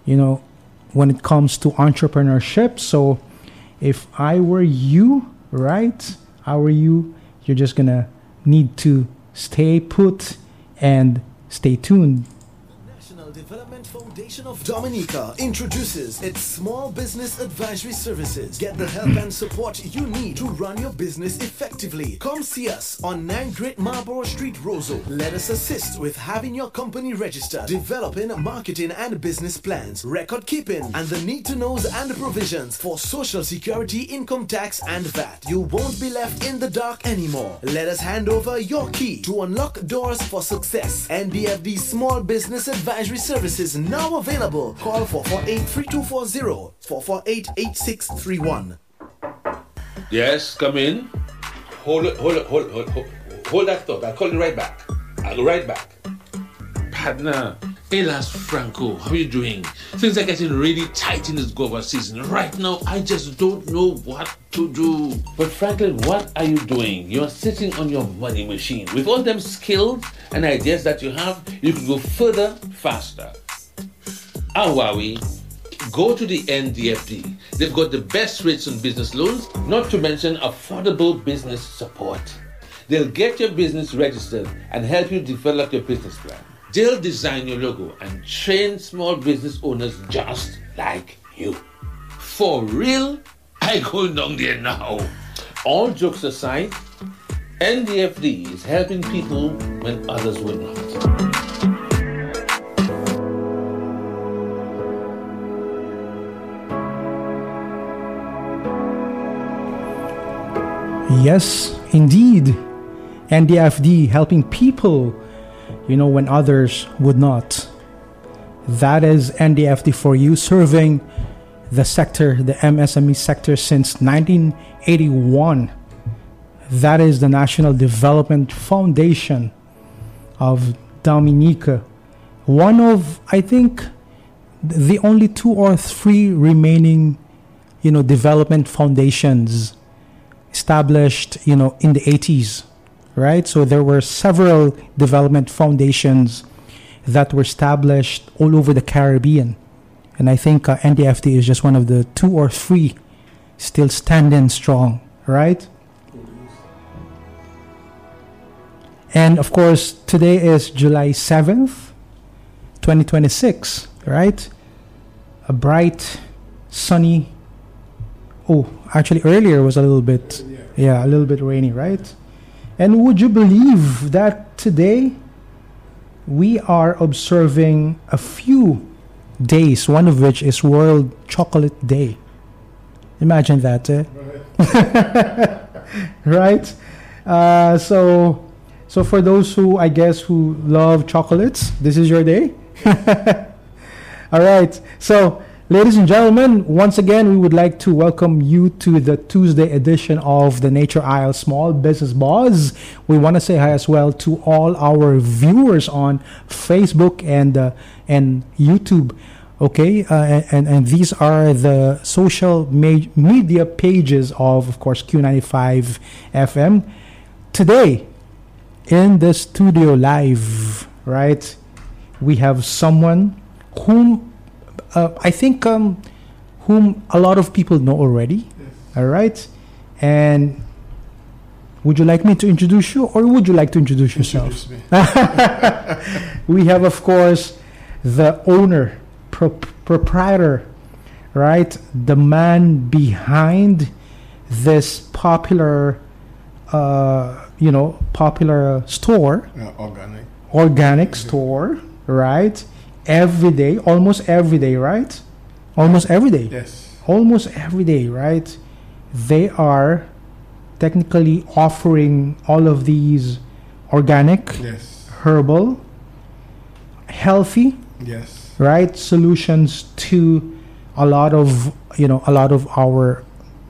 when it comes to entrepreneurship. So if I were you, right? You're just gonna need to stay put and stay tuned. National Development Foundation of Dominica introduces its Small Business Advisory Services. Get the help and support you need to run your business effectively. Come see us on 9 Great Marlborough Street, Roseau. Let us assist with having your company registered, developing marketing and business plans, record keeping, and the need-to-knows and provisions for Social Security, income tax, and VAT. You won't be left in the dark anymore. Let us hand over your key to unlock doors for success. NDFD Small Business Advisory Services now available. Call 448-3240, 448-8631. Yes, come in. Hold that thought. I'll call you right back. I'll go right back. Partner, Elas Franco, how are you doing? Things are getting really tight in this guava season. Right now, I just don't know what to do. But Franklin, what are you doing? You're sitting on your money machine. With all them skills and ideas that you have, you can go further, faster. Awawi, go to the NDFD. They've got the best rates on business loans, not to mention affordable business support. They'll get your business registered and help you develop your business plan. They'll design your logo and train small business owners just like you. For real, I go down there now. All jokes aside, NDFD is helping people when others will not. Yes, indeed. NDFD helping people, when others would not. That is NDFD for you, serving the sector, the MSME sector since 1981. That is the National Development Foundation of Dominica. One of, I think, the only 2 or 3 remaining, development foundations established, in the 80s, right? So there were several development foundations that were established all over the Caribbean. And I think NDFD is just one of the 2 or 3 still standing strong, right? And of course, today is July 7th, 2026, right? A bright, sunny, actually earlier was a little bit rainy, right? And would you believe that today we are observing a few days, one of which is World Chocolate Day. Imagine that, eh? Right? So for those who love chocolates, this is your day. All right. So, ladies and gentlemen, once again, we would like to welcome you to the Tuesday edition of the Nature Isle Small Business Buzz. We want to say hi as well to all our viewers on Facebook and YouTube. Okay, and these are the social media pages of course, Q95 FM. Today, in the studio live, right, we have someone whom I think whom a lot of people know already. Yes. All right. And would you like me to introduce you, or would you like to introduce yourself? Introduce me. We have, of course, the owner, proprietor, right? The man behind this popular, popular store. Organic store, right? Almost every day, right? Almost every day. Yes. Almost every day, right? They are technically offering all of these organic, yes, herbal, healthy, yes, right, solutions to a lot of our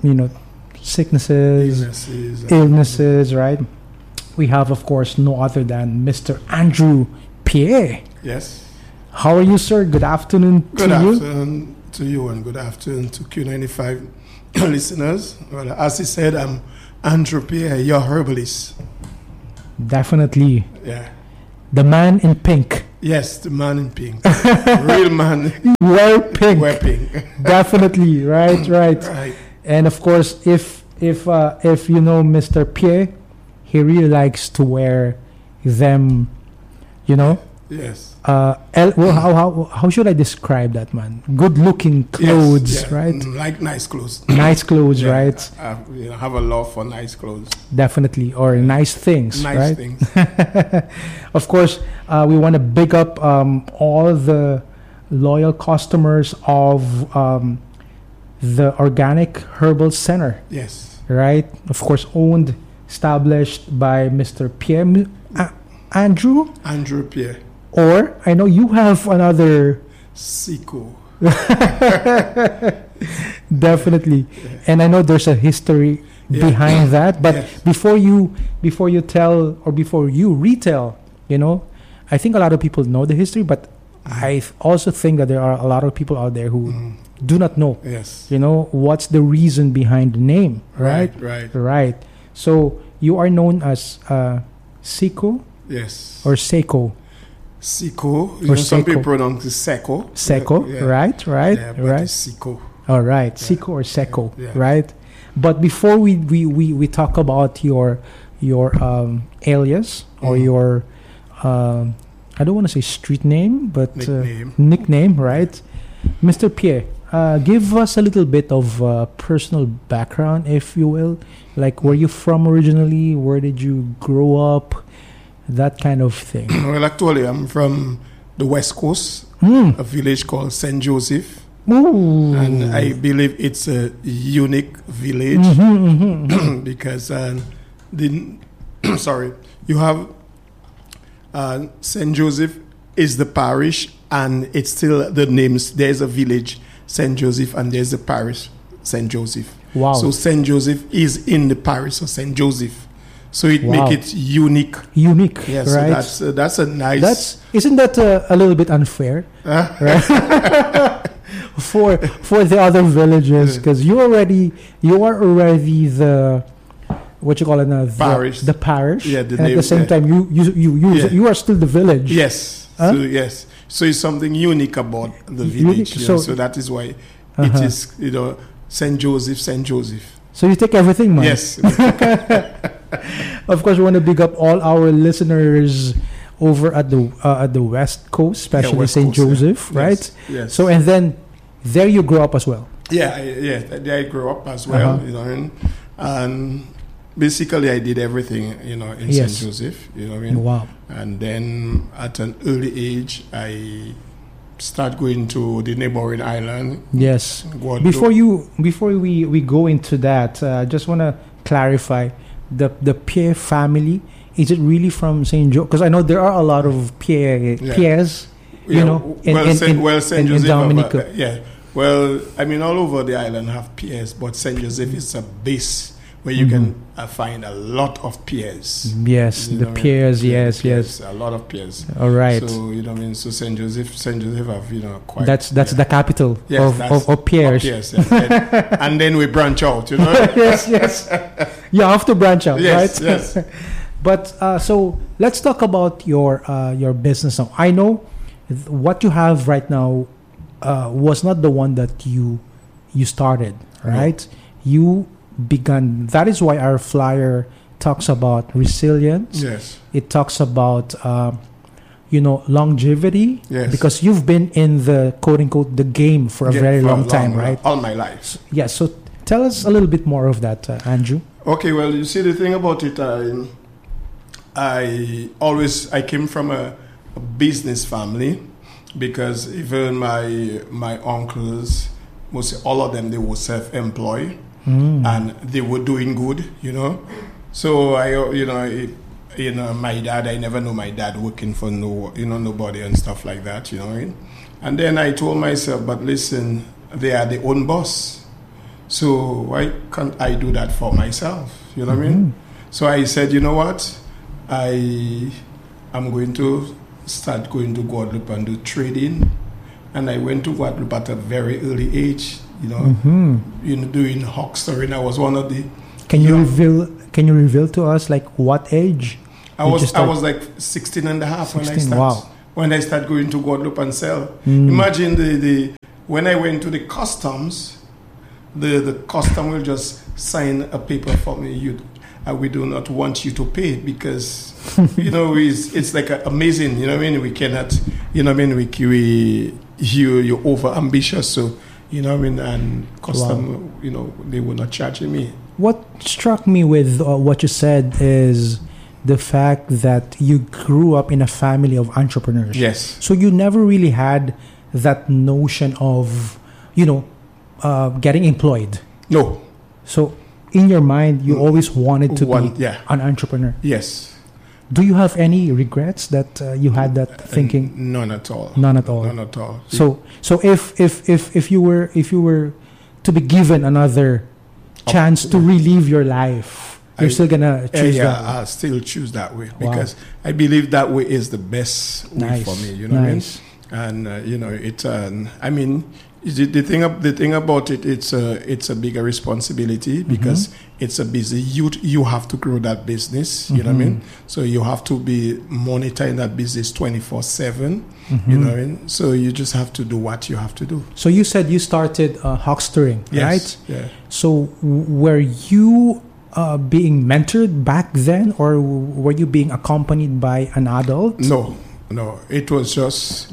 illnesses, right? We have, of course, no other than Mr. Andrew Pierre. Yes. How are you, sir? Good afternoon to you. Good afternoon to you, and good afternoon to Q95 listeners. Well, as he said, I'm Andrew Pierre, your herbalist. Definitely. Yeah. The man in pink. Yes, the man in pink. Real man. Wear pink. Wear pink. Definitely, right. Right. And of course, if you know Mr. Pierre, he really likes to wear them, you know. Yes. Well, how should I describe that, man? Good looking clothes, Yes, yeah. right? Like nice clothes. Nice clothes, Yeah. right? Have a love for nice clothes. Definitely, or nice things, Nice right? things. Of course, we want to big up all the loyal customers of the Organic Herbal Center, Yes. right? Of course, owned, established by Mr. Pierre Andrew. Andrew Pierre. Or I know you have another. Siko. Definitely, and I know there's a history Yeah. behind that. But Yes. before you tell or before you retell, you know, I think a lot of people know the history, but I also think that there are a lot of people out there who do not know. Yes. You know, what's the reason behind the name, right? Right. So you are known as Siko Yes. or Seiko. Siko. Or Some Seiko. people pronounce it Seko. Seko, Yeah. right? Yeah, but Right. it's Siko. All right, Siko or Seko, Yeah. right? But before we talk about your alias or your I don't want to say street name, but nickname, right? Mr. Pierre, give us a little bit of personal background, if you will. Like, where you from originally? Where did you grow up? That kind of thing. Well, actually, I'm from the West Coast, a village called St. Joseph. Ooh. And I believe it's a unique village because you have St. Joseph is the parish, and it's still the names. There's a village, St. Joseph, and there's a parish, St. Joseph. Wow. So St. Joseph is in the parish of St. Joseph. So it Wow. make it unique. Unique, Yeah, right? so that's a nice. Isn't that a little bit unfair, right? for the other villages, because you are already the what you call it now, Parish. the parish. Yeah, the and at name, the same yeah. time you are still the village. Yes. Huh? So yes. So it's something unique about the Unique, village. So so- that is why Uh-huh. it is, St. Joseph, St. Joseph. So you take everything, man. Yes. Of course, we want to big up all our listeners over at the West Coast, especially West St. Coast, yeah. Joseph, right? Yes. So and then there you grew up as well. There I grew up as well, Uh-huh. and basically I did everything, in Yes. St. Joseph, you know what I mean? Wow. And then at an early age, I start going to the neighboring island. Yes. Guadeloupe. Before we go into that, I just want to clarify the Pierre family. Is it really from St. Joe? Because I know there are a lot of Pierres, St. in Joseph, Dominica. Well, I mean, all over the island have piers, but St. Joseph is a base where you can find a lot of piers. Yes, You the know what I mean? Pierres. Yeah, Yes, yes. a lot of piers. All right. So you know what I mean. So St. Joseph have quite. That's the capital of Pierres. Yes, and then we branch out. yes. You have to branch out, Yes, right? yes. But so let's talk about your business now. I know what you have right now was not the one that you started, right? You began. That is why our flyer talks about resilience. Yes. It talks about longevity. Yes. Because you've been in the quote unquote the game for a very long time, right? All my life. Yeah. So tell us a little bit more of that, Andrew. Okay, well, you see, the thing about it, I came from a business family, because even my uncles, most all of them, they were self-employed, and they were doing good, So my dad, I never knew my dad working for nobody and stuff like that, And then I told myself, but listen, they are their own boss. So why can't I do that for myself? You know what I mean? So I said, you know what? I'm going to start going to Guadeloupe and do trading. And I went to Guadeloupe at a very early age, doing huckstering. I was one of the... Can you reveal to us, like, what age? I was like 16 and a half 16, when I started. wow. when I start going to Guadeloupe and sell. Imagine the when I went to the customs, the custom will just sign a paper for me. We do not want you to pay because it's like amazing. You know what I mean? We cannot. You know what I mean? You're over ambitious, so you know what I mean. And custom, they were not charging me. What struck me with what you said is the fact that you grew up in a family of entrepreneurs. Yes. So you never really had that notion of, getting employed. No. So in your mind, you always wanted to be an entrepreneur. Yes. Do you have any regrets that you had that thinking? None at all. None at all. None at all. So if you were to be given another chance to relive your life, you're still gonna choose that? I'll still choose that way because I believe that way is the best way for me. You know what I mean? And I mean, the thing about it, it's a bigger responsibility because it's a busy. You have to grow that business. You know what I mean? So you have to be monitoring that business 24/7. You know what I mean? So you just have to do what you have to do. So you said you started huckstering, right? Yeah. So were you being mentored back then, or were you being accompanied by an adult? No. It was just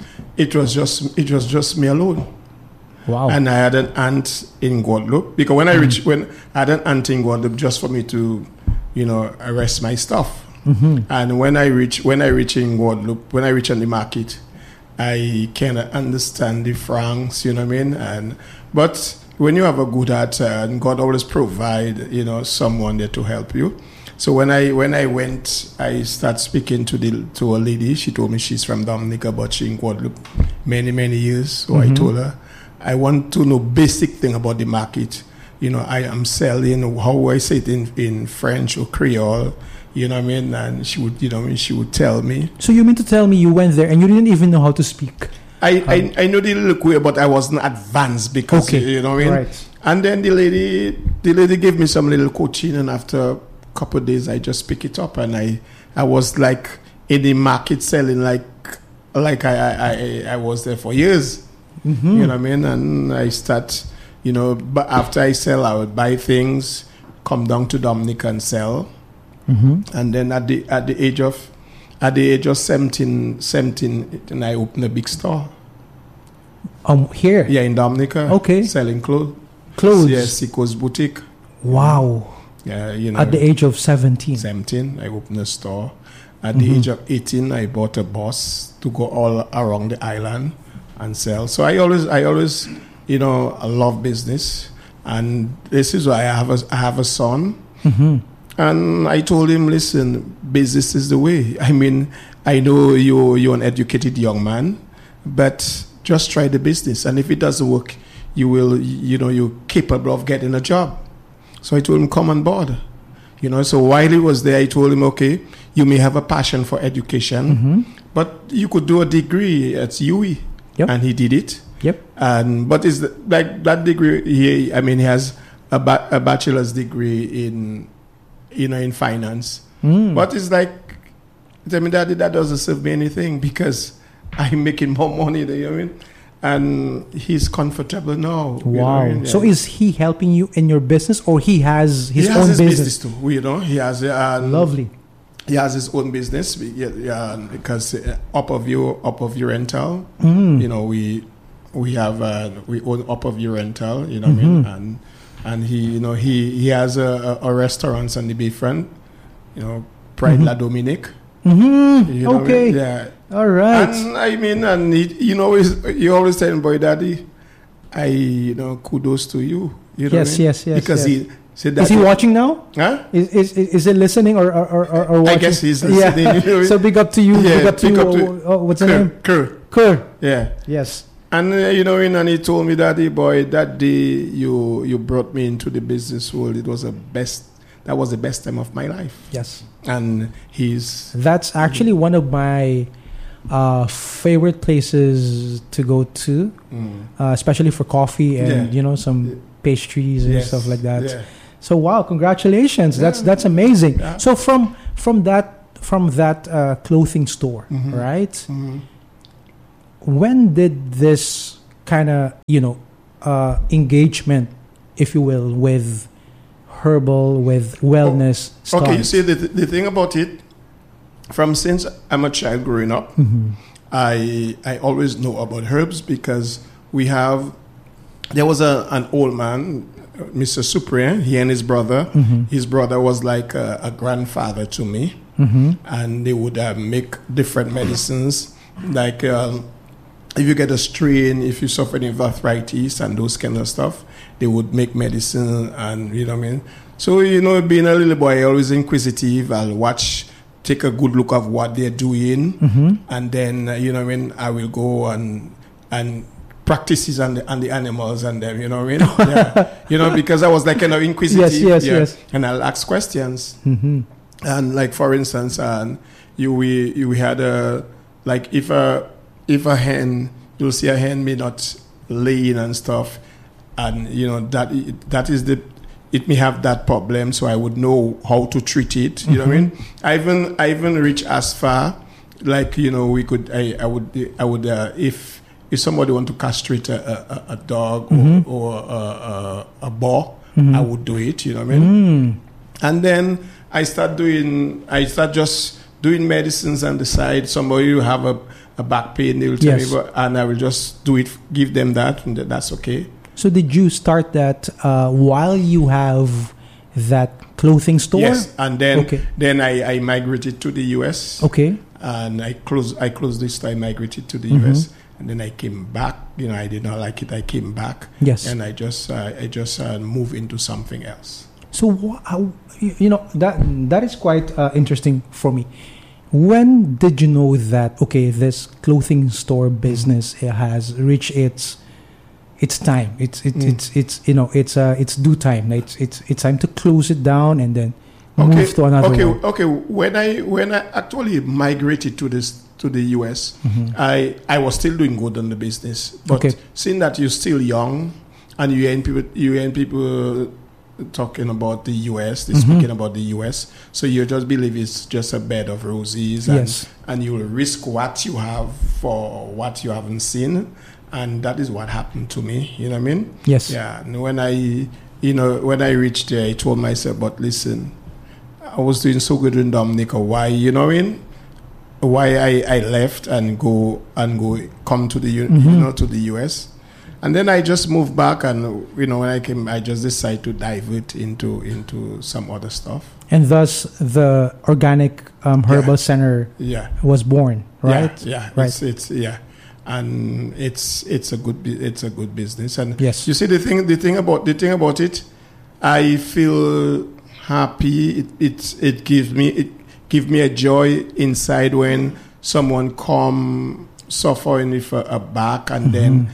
me alone. Wow. And I had an aunt in Guadeloupe because when I had an aunt in Guadeloupe just for me to, arrest my stuff. And when I reach in Guadeloupe, when I reach on the market, I cannot understand the francs, you know what I mean? But when you have a good heart, and God always provide, someone there to help you. So when I went, I started speaking to a lady. She told me she's from Dominica, but she's in Guadeloupe many years. So I told her, I want to know basic thing about the market. I am selling, how I say it in French or Creole, you know what I mean? And she would, she would tell me. So you mean to tell me you went there and you didn't even know how to speak? I know the little way, but I wasn't advanced because, you know what I mean? Right. And then the lady gave me some little coaching, and after a couple of days, I just pick it up, and I was like in the market selling like I was there for years. You know what I mean? And I start, but after I sell, I would buy things, come down to Dominica and sell. And then at the age of 17, and I opened a big store. Here? Yeah, in Dominica. Okay. Selling clothes. Yes, Seco's Boutique. Wow. Yeah, At the age of 17? 17, I opened a store. At the age of 18, I bought a bus to go all around the island and sell. So I always, I love business. And this is why I have a son. And I told him, listen, business is the way. I mean, I know you're an educated young man, but just try the business. And if it doesn't work, you're capable of getting a job. So I told him, come on board. So while he was there, I told him, okay, you may have a passion for education, but you could do a degree at UE. Yep. And he did it. Yep. But it's like that degree, he has a bachelor's degree in finance. But it's like, tell me, Daddy, that doesn't serve me anything because I'm making more money than you mean. And he's comfortable now. Wow. Yeah. So is he helping you in your business, or he has his own business too? He has lovely. He has his own business. Because Up of Your Rental. We own Up of Your Rental. You know what I mean? And he has a restaurant on the Bayfront. Pride La Dominique. Okay. Yeah. All right. And he always telling boy, Daddy, kudos to you. Yes. Because he said that. Is he watching now? Huh? Is he listening or watching? I guess he's listening. Yeah. So big up to you. Yeah, big up to you. What's the name? Kerr. Yeah. Yes. And and he told me, Daddy boy, that day you brought me into the business world, it was the best. That was the best time of my life. Yes. And that's actually one of my favorite places to go to, especially for coffee and some pastries and stuff like that. Yeah. So wow, congratulations! Yeah. That's amazing. Yeah. So from that clothing store, right? when did this kind of, engagement, if you will, with herbal, with wellness start? Okay, you see, the thing about it, from since I'm a child growing up, I always know about herbs because there was an old man, Mr. Supreme, he and his brother. His brother was like a grandfather to me. And they would make different medicines, like if you get a strain, if you suffer with arthritis and those kind of stuff, they would make medicine, and you know what I mean. So being a little boy, always inquisitive. I'll take a good look of what they're doing, and then I will go and practices on the animals and them, because I was like kind of inquisitive. Yes. And I'll ask questions. And like for instance, we had if a hen, you'll see a hen may not laying and stuff, and that is it may have that problem, so I would know how to treat it. You know what I mean? I even reach as far, like we could. I would if somebody want to castrate a dog or a boar, I would do it. You know what I mean? And then I start just doing medicines on the side. Somebody will have a back pain, they will tell me, and I will just do it, give them that, and that's okay. So did you start that while you have that clothing store? Yes, and then I migrated to the US. Okay. And I closed this time, migrated to the US, and then I came back. I did not like it. I came back. Yes. And I just moved into something else. So that is quite interesting for me. When did you know that this clothing store business has reached its time? It's due time. It's time to close it down and then move to another one. Okay. When I actually migrated to the US, I was still doing good on the business. But seeing that you're still young and you hear people talking about the US, they're speaking about the US, so you just believe it's just a bed of roses, and you will risk what you have for what you haven't seen, and that is what happened to me. You know what I mean? Yes. Yeah. And when I reached there, I told myself, but listen, I was doing so good in Dominica. Why? You know what I mean? Why I left and come to the to the US. And then I just moved back, and when I came, I just decided to divert into some other stuff. And thus, the organic herbal center was born, right? Yeah. Right. It's and it's a good business. And yes, you see the thing about it, I feel happy. It gives me a joy inside when someone come suffering with a back, and then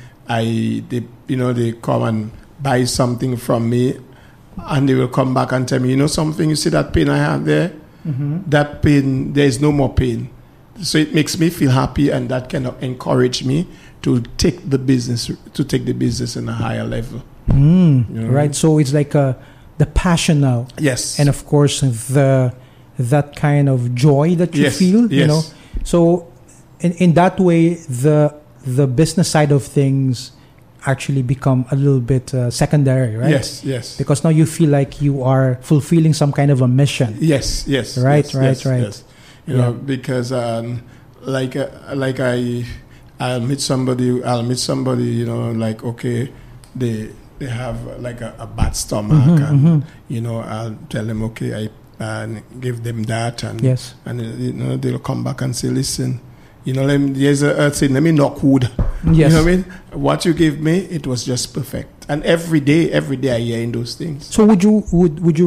they come and buy something from me, and they will come back and tell me, something, you see that pain I have there? That pain, there is no more pain. So it makes me feel happy, and that kind of encourage me to take the business in a higher level. Right. So it's like the passion now. Yes. And of course that kind of joy that you feel. Yes. So in that way, the business side of things actually become a little bit secondary, right? Yes. Because now you feel like you are fulfilling some kind of a mission. Yes. Right. Because I'll meet somebody, like, okay, they have like a bad stomach, and I'll tell them, okay, I give them that, and they'll come back and say, listen, there's a thing, let me knock wood. Yes. You know what I mean? What you gave me, it was just perfect. And every day I hear in those things. So would you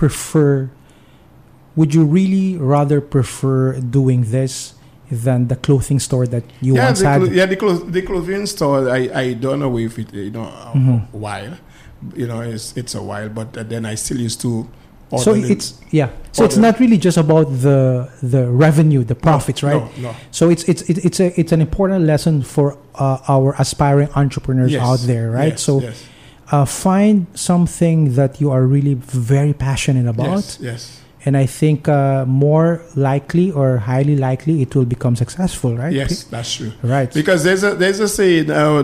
really rather prefer doing this than the clothing store that you once had? The clothing store, I done away with it, a while. It's a while, but then I still used to order. So it's not really just about the revenue, the profits, right? No. So it's an important lesson for our aspiring entrepreneurs out there, right? Find something that you are really very passionate about. Yes. And I think more likely or highly likely it will become successful, right? Yes, that's true. Right. Because there's a saying,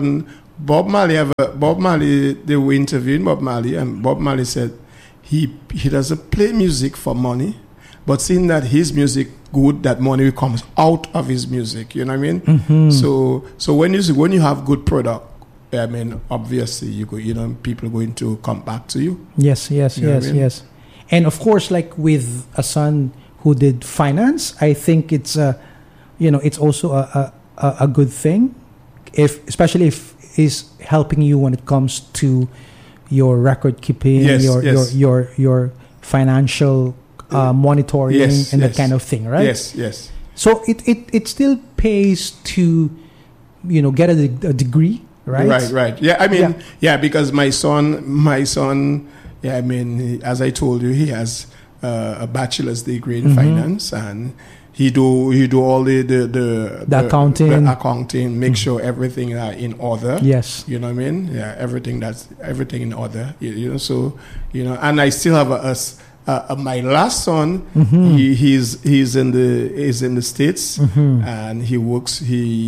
Bob Marley, they were interviewing Bob Marley, and Bob Marley said he doesn't play music for money, but seeing that his music good, that money comes out of his music. You know what I mean? Mm-hmm. So when you have good product, I mean, obviously people are going to come back to you. Yes. You know what I mean? Yes. And of course, like with a son who did finance, I think it's it's also a good thing, especially if he's helping you when it comes to your record keeping, your financial monitoring, and that kind of thing, right? Yes. So it still pays to get a degree, right? Right. Yeah, I mean, because my son. Yeah, I mean, as I told you, he has a bachelor's degree in finance, and he do all the accounting, make sure everything in order. Yes, you know what I mean. Yeah, everything in order. So and I still have my last son. He's in the States, and he works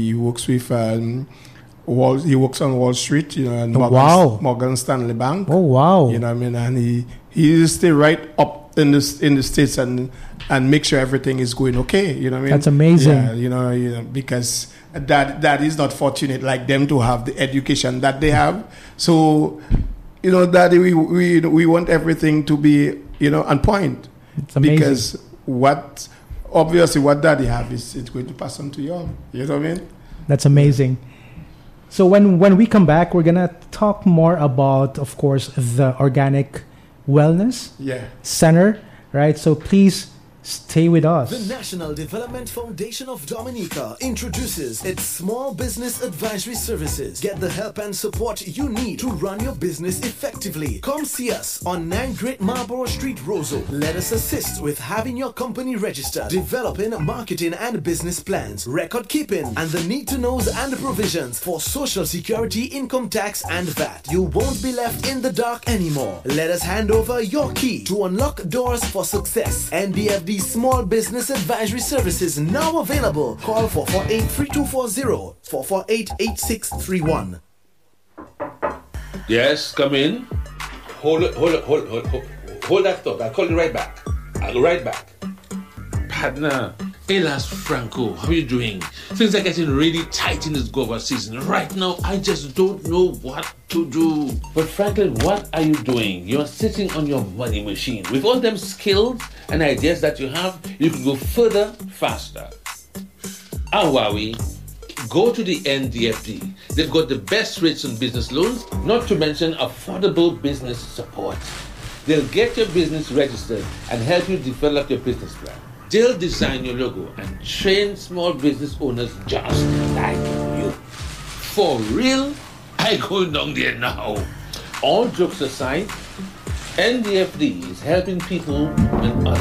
with. He works on Wall Street, and Morgan Stanley Bank. Oh wow! You know what I mean? And he stay right up in the States and make sure everything is going okay. You know what I mean? That's amazing. Yeah, because that is not fortunate like them to have the education that they have. So, Daddy, we want everything to be on point. It's amazing. Because what Daddy have it's going to pass on to you all. You know what I mean? That's amazing. So when we come back, we're gonna talk more about, of course, the Organic Wellness Center, right? So please stay with us. The National Development Foundation of Dominica introduces its Small Business Advisory Services. Get the help and support you need to run your business effectively. Come see us on 9 Great Marlborough Street, Roseau. Let us assist with having your company registered, developing marketing and business plans, record keeping, and the need-to-knows and provisions for Social Security, income tax, and VAT. You won't be left in the dark anymore. Let us hand over your key to unlock doors for success. NDFD Small Business Advisory Services now available. Call 448-3240, 448-8631. Yes, come in. Hold that thought. I'll call you right back. I'll go right back. Partner, Elas Franco, how are you doing? Things are getting really tight in this guava season. Right now, I just don't know what to do. But Franklin, what are you doing? You're sitting on your money machine. With all them skills and ideas that you have, you can go further, faster. Awawi, go to the NDFD. They've got the best rates on business loans, not to mention affordable business support. They'll get your business registered and help you develop your business plan. They'll design your logo and train small business owners just like you. For real, I go down there now. All jokes aside, NDFD is helping people when others